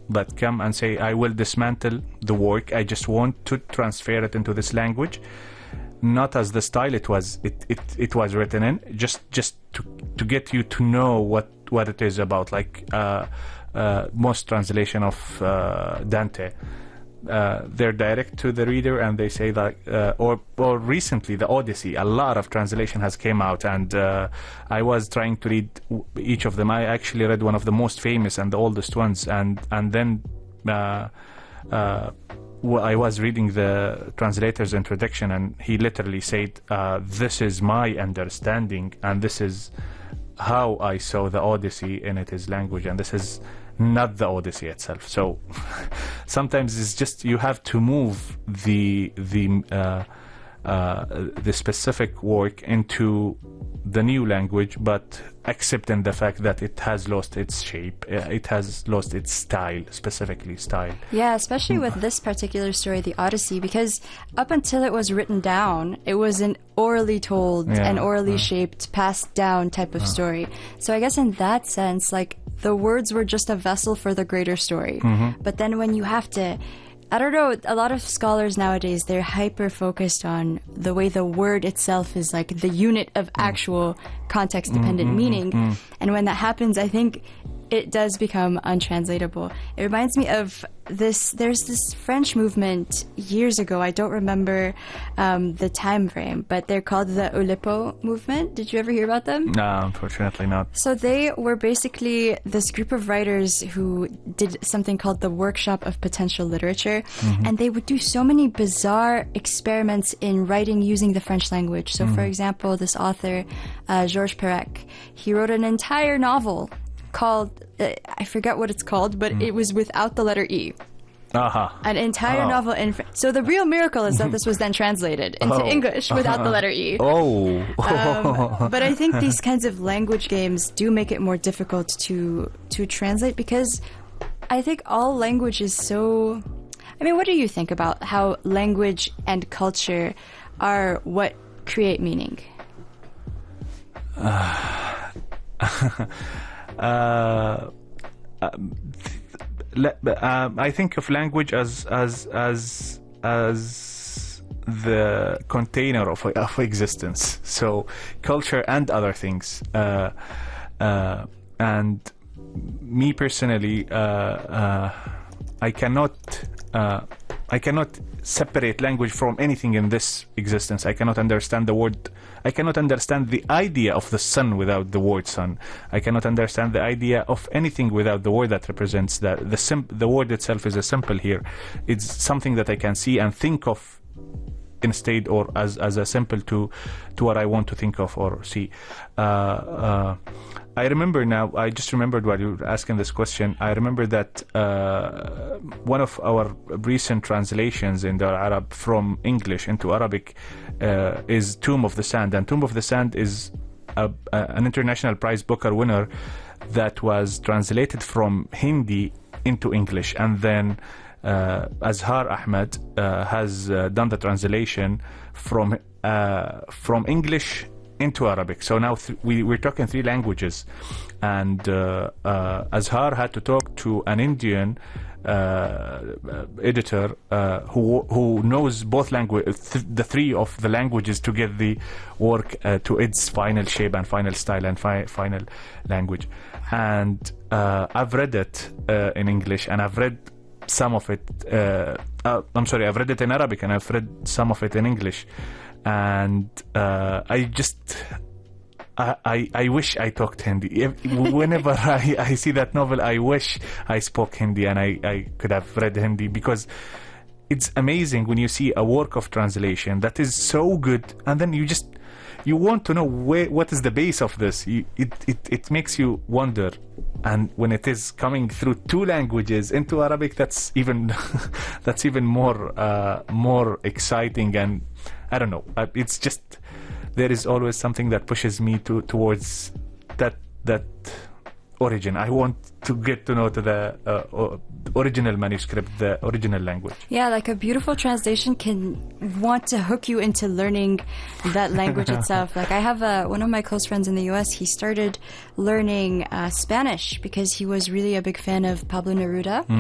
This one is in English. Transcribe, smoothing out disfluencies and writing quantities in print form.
but come and say, I will dismantle the work. I just want to transfer it into this language, not as the style it was written in, just to get you to know what it is about. Like most translation of Dante, they're direct to the reader, and they say that, or recently the Odyssey, a lot of translation has came out, and I was trying to read each of them. I actually read one of the most famous and the oldest ones, and then I was reading the translator's introduction, and he literally said, this is my understanding, and this is how I saw the Odyssey in its language, and this is not the Odyssey itself. So sometimes it's just you have to move the specific work into the new language, but accepting the fact that it has lost its shape, it has lost its style, specifically style. Yeah, especially with this particular story, the Odyssey, because up until it was written down, it was an orally told and orally shaped, passed down type of story. So I guess in that sense, like, the words were just a vessel for the greater story. But then when you have to, I don't know, a lot of scholars nowadays, they're hyper focused on the way the word itself is like the unit of actual context dependent meaning. And when that happens, I think it does become untranslatable. It reminds me of there's this French movement years ago. I don't remember the time frame, but they're called the Oulipo movement. Did you ever hear about them? No, unfortunately not. So they were basically this group of writers who did something called the Workshop of Potential Literature, and they would do so many bizarre experiments in writing using the French language. So for example, this author, Georges Perec, he wrote an entire novel called, I forget what it's called, but it was without the letter E. An entire novel in French. So the real miracle is that this was then translated into English without the letter E. But I think these kinds of language games do make it more difficult to translate, because I think all language is so... I mean, what do you think about how language and culture are what create meaning? I think of language as the container of existence. So culture and other things. And me personally, I cannot separate language from anything in this existence. I cannot understand the word. I cannot understand the idea of the sun without the word sun. I cannot understand the idea of anything without the word that represents that. The word itself is a symbol here. It's something that I can see and think of instead, or as a symbol to what I want to think of or see. I remember now, I just remembered while you were asking this question, I remember that one of our recent translations in the Arab from English into Arabic is Tomb of the Sand. And Tomb of the Sand is an International Prize Booker winner that was translated from Hindi into English. And then Azhar Ahmed has done the translation from English into Arabic. So now we're talking 3 languages, and Azhar had to talk to an Indian editor who knows both the 3 of the languages, to get the work to its final shape and final style and final language. And I've read it in English, and I've read some of it I've read it in Arabic, and I've read some of it in English. And I wish I talked Hindi. Whenever I see that novel, I wish I spoke Hindi and I could have read Hindi, because it's amazing when you see a work of translation that is so good, and then you want to know what is the base of this. It makes you wonder. And when it is coming through 2 languages into Arabic, that's even more exciting. And I don't know, it's just, there is always something that pushes me towards that origin. I want to get to know the original manuscript, the original language. Yeah, like a beautiful translation can want to hook you into learning that language itself. Like I have one of my close friends in the US, he started learning Spanish because he was really a big fan of Pablo Neruda.